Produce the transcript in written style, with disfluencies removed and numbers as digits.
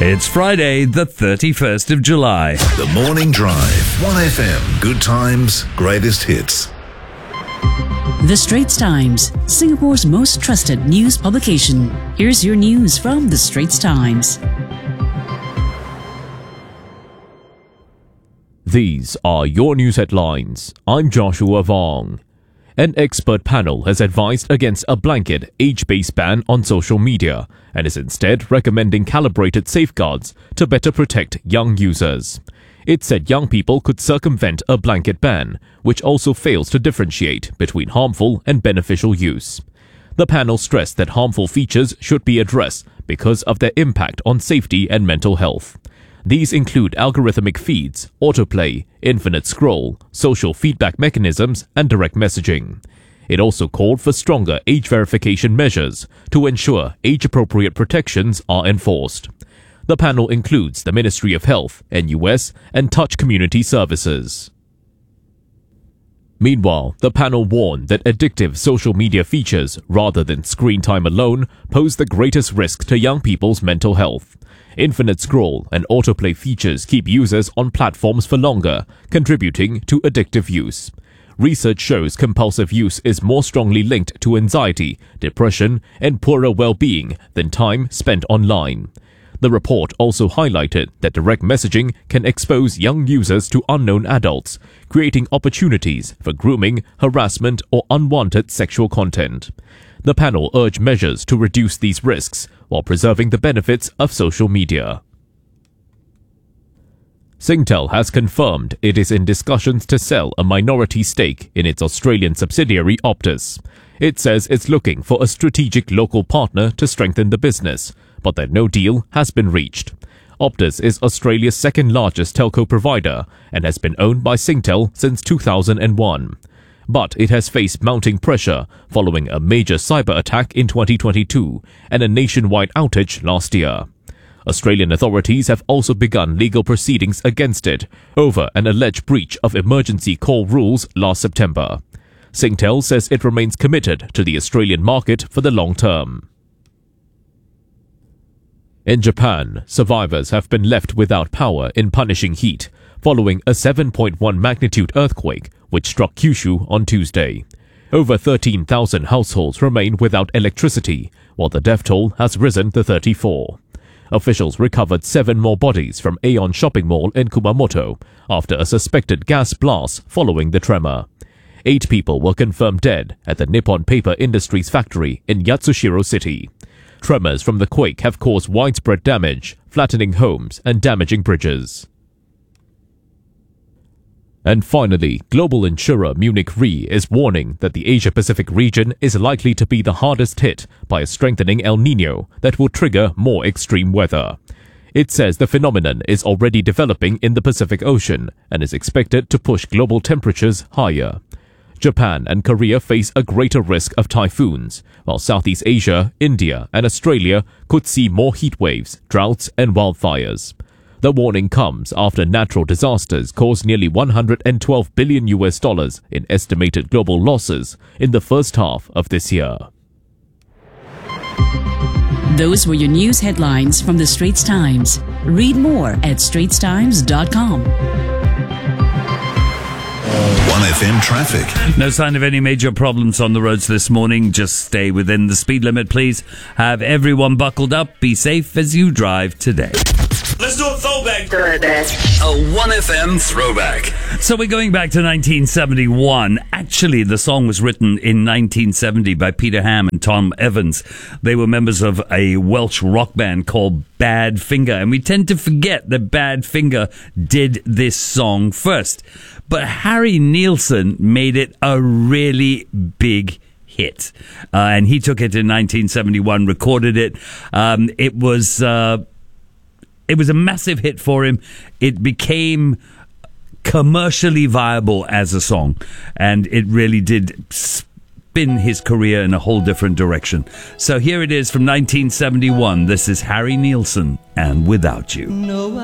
It's Friday, the 31st of July. The Morning Drive. 1FM. Good times, greatest hits. The Straits Times, Singapore's most trusted news publication. Here's your news from The Straits Times. These are your news headlines. I'm Joshua Vong. An expert panel has advised against a blanket age-based ban on social media and is instead recommending calibrated safeguards to better protect young users. It said young people could circumvent a blanket ban, which also fails to differentiate between harmful and beneficial use. The panel stressed that harmful features should be addressed because of their impact on safety and mental health. These include algorithmic feeds, autoplay, infinite scroll, social feedback mechanisms, and direct messaging. It also called for stronger age verification measures to ensure age-appropriate protections are enforced. The panel includes the Ministry of Health, NUS, and Touch Community Services. Meanwhile, the panel warned that addictive social media features, rather than screen time alone, pose the greatest risk to young people's mental health. Infinite scroll and autoplay features keep users on platforms for longer, contributing to addictive use. Research shows compulsive use is more strongly linked to anxiety, depression, and poorer well-being than time spent online. The report also highlighted that direct messaging can expose young users to unknown adults, creating opportunities for grooming, harassment, or unwanted sexual content. The panel urged measures to reduce these risks while preserving the benefits of social media. Singtel has confirmed it is in discussions to sell a minority stake in its Australian subsidiary Optus. It says it's looking for a strategic local partner to strengthen the business, but that no deal has been reached. Optus is Australia's second-largest telco provider and has been owned by Singtel since 2001. But it has faced mounting pressure following a major cyber attack in 2022 and a nationwide outage last year. Australian authorities have also begun legal proceedings against it over an alleged breach of emergency call rules last September. Singtel says it remains committed to the Australian market for the long term. In Japan, survivors have been left without power in punishing heat following a 7.1 magnitude earthquake which struck Kyushu on Tuesday. Over 13,000 households remain without electricity, while the death toll has risen to 34. Officials recovered 7 more bodies from Aeon Shopping Mall in Kumamoto after a suspected gas blast following the tremor. 8 people were confirmed dead at the Nippon Paper Industries factory in Yatsushiro City. Tremors from the quake have caused widespread damage, flattening homes and damaging bridges. And finally, global insurer Munich Re is warning that the Asia-Pacific region is likely to be the hardest hit by a strengthening El Niño that will trigger more extreme weather. It says the phenomenon is already developing in the Pacific Ocean and is expected to push global temperatures higher. Japan and Korea face a greater risk of typhoons, while Southeast Asia, India, and Australia could see more heat waves, droughts, and wildfires. The warning comes after natural disasters caused nearly $112 billion in estimated global losses in the first half of this year. Those were your news headlines from The Straits Times. Read more at straitstimes.com. 1FM traffic. No sign of any major problems on the roads this morning. Just stay within the speed limit, please. Have everyone buckled up. Be safe as you drive today. Let's do a throwback. A 1FM throwback. So we're going back to 1971. Actually, the song was written in 1970 by Peter Ham and Tom Evans. They were members of a Welsh rock band called Badfinger. And we tend to forget that Badfinger did this song first. But Harry Nilsson made it a really big hit. And he took it in 1971, recorded it. It was a massive hit for him. It became commercially viable as a song, and it really did spin his career in a whole different direction. So here it is from 1971. This is Harry Nilsson and Without You.